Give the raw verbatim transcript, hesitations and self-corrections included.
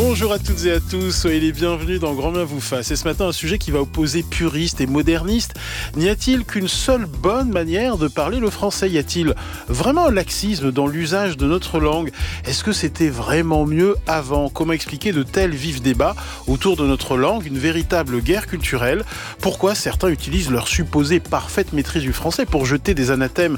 Bonjour à toutes et à tous, soyez les bienvenus dans Grand Bien vous fasse. Et ce matin, un sujet qui va opposer puristes et modernistes. N'y a-t-il qu'une seule bonne manière de parler le français ? Y a-t-il vraiment un laxisme dans l'usage de notre langue ? Est-ce que c'était vraiment mieux avant ? Comment expliquer de tels vifs débats autour de notre langue, une véritable guerre culturelle ? Pourquoi certains utilisent leur supposée parfaite maîtrise du français pour jeter des anathèmes